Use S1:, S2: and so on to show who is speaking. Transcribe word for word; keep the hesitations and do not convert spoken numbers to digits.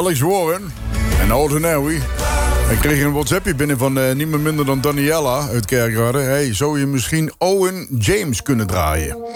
S1: Alex Warren en Ordinary. Ik kreeg een WhatsAppje binnen van uh, niemand minder dan Daniela uit Kerkrade. Hey, zou je misschien Owen James kunnen draaien?